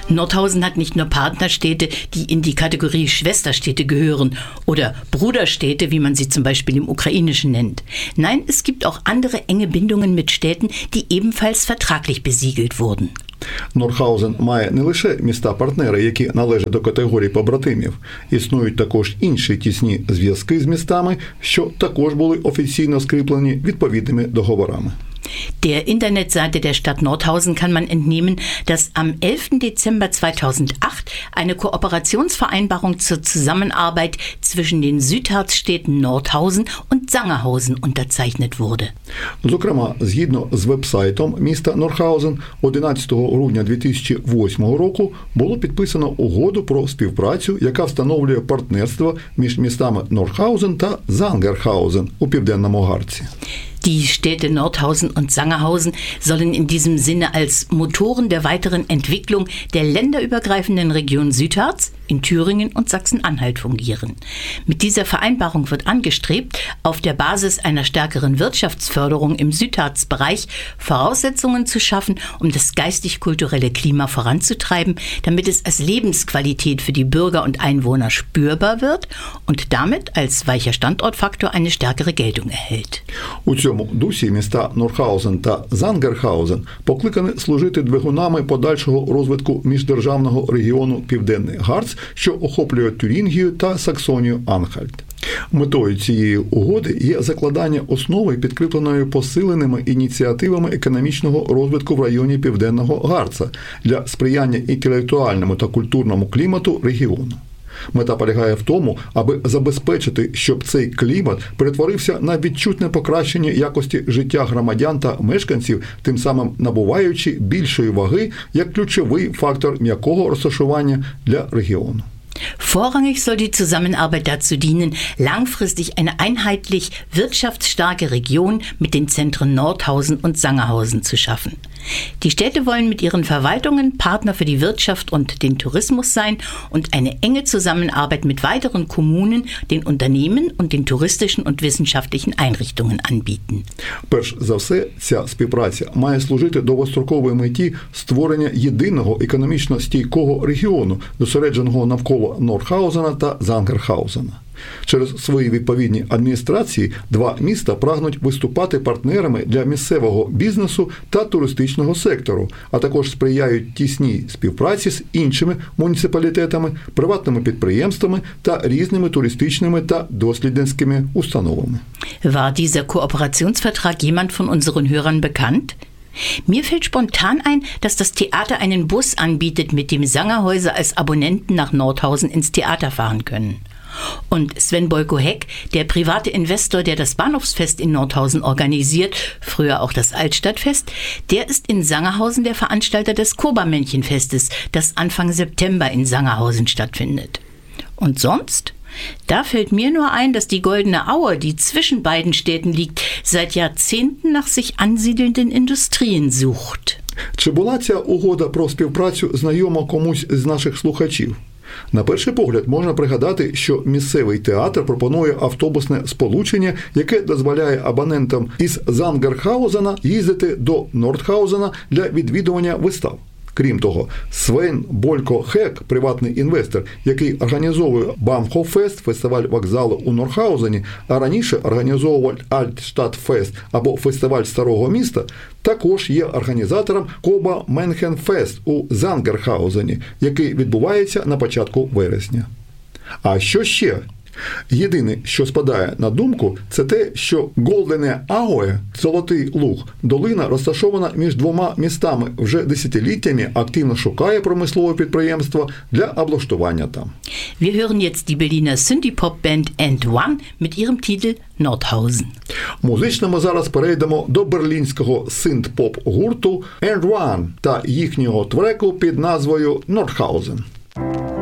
Nordhausen hat nicht nur Partnerstädte, die in die Kategorie Schwesterstädte gehören oder Bruderstädte, wie man sie zum Beispiel im Ukrainischen nennt. Nein, es gibt auch andere enge Bindungen mit Städten, die ebenfalls vertraglich besiegelt wurden. Нордхаузен має не лише міста-партнери, які належать до категорії побратимів. Існують також інші тісні зв'язки з містами, що також були офіційно скріплені відповідними договорами. Der Internetseite der Stadt Nordhausen kann man entnehmen, dass am 11. Dezember 2008 eine Kooperationsvereinbarung zur Zusammenarbeit zwischen den Südharzstädten Nordhausen und Sangerhausen unterzeichnet wurde. Зокрема, згідно з веб-сайтом міста Нордхаузен, 11 грудня 2008 року було підписано угоду про співпрацю, яка встановлює партнерство між містами Нордхаузен та Зангерхаузен у Південному Гарці. Die Städte Nordhausen und Sangerhausen sollen in diesem Sinne als Motoren der weiteren Entwicklung der länderübergreifenden Region Südharz in Thüringen und Sachsen-Anhalt fungieren. Mit dieser Vereinbarung wird angestrebt, auf der Basis einer stärkeren Wirtschaftsförderung im Südharzbereich Voraussetzungen zu schaffen, um das geistig-kulturelle Klima voranzutreiben, damit es als Lebensqualität für die Bürger und Einwohner spürbar wird und damit als weicher Standortfaktor eine stärkere Geltung erhält. У цьому дусі міста Нордхаузен та Зангерхаузен покликані служити двигунами подальшого розвитку міждержавного регіону Південний Гарц, що охоплює Тюрінгію та Саксонію-Анхальт. Метою цієї угоди є закладання основи, підкріпленої посиленими ініціативами економічного розвитку в районі Південного Гарца для сприяння інтелектуальному та культурному клімату регіону. Мета полягає в тому, аби забезпечити, щоб цей клімат перетворився на відчутне покращення якості життя громадян та мешканців, тим самим набуваючи більшої ваги як ключовий фактор м'якого розташування для регіону. Vorrangig soll die Zusammenarbeit dazu dienen, langfristig eine einheitlich wirtschaftsstarke Region mit den Zentren Nordhausen und Sangerhausen zu schaffen. Die Städte wollen mit ihren Verwaltungen Partner für die Wirtschaft und den Tourismus sein und eine enge Zusammenarbeit mit weiteren Kommunen, den Unternehmen und den touristischen und wissenschaftlichen Einrichtungen anbieten. Перш за все, ця співпраця має служити довгостроковій меті створення єдиного економічно стійкого регіону, зосередженого навколо Нордхаузена та Зангерхаузена. Через свої відповідні адміністрації два міста прагнуть виступати партнерами для місцевого бізнесу та туристичного сектору, а також сприяють тісній співпраці з іншими муніципалітетами, приватними підприємствами та різними туристичними та дослідницькими установами. War dieser Kooperationsvertrag jemand von unseren Hörern bekannt? Mir fällt spontan ein, dass das Theater einen Bus anbietet, mit dem Sangerhäuser als Abonnenten nach Nordhausen ins Theater fahren können. Und Sven Boyko-Heck, der private Investor, der das Bahnhofsfest in Nordhausen organisiert, früher auch das Altstadtfest, der ist in Sangerhausen der Veranstalter des Koba-Männchenfestes, das Anfang September in Sangerhausen stattfindet. Und sonst? Da fällt mir nur ein, dass die Goldene Aue, die zwischen beiden Städten liegt, seit Jahrzehnten nach sich ansiedelnden Industrien sucht. Чи була ця угода про співпрацю знайома комусь з наших слухачів? На перший погляд можна пригадати, що місцевий театр пропонує автобусне сполучення, яке дозволяє абонентам із Зангерхаузена їздити до Нордхаузена для відвідування вистав. Крім того, Свен Бойко-Хек, приватний інвестор, який організовує Bahnhofsfest, фестиваль вокзалу у Нордхаузені, а раніше організовував Altstadtfest або фестиваль старого міста, також є організатором Koba-Männchenfest у Зангерхаузені, який відбувається на початку вересня. А що ще? Єдине, що спадає на думку, це те, що Goldene Aue, Золотий Луг, долина розташована між двома містами, вже десятиліттями активно шукає промислове підприємство для облаштування там. Wir hören jetzt die Berliner Synthie-Pop-Band And One mit ihrem Titel Nordhausen. Музично ми зараз перейдемо до берлінського синт-поп гурту And One та їхнього треку під назвою Nordhausen.